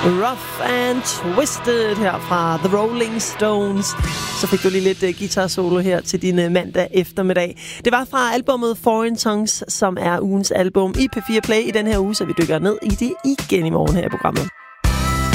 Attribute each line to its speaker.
Speaker 1: Rough and Twisted her fra The Rolling Stones. Så fik du lige lidt guitar solo her til din mandag eftermiddag. Det var fra albumet Foreign Tongues, som er ugens album i P4 Play i den her uge, så vi dykker ned i det igen i morgen her i programmet.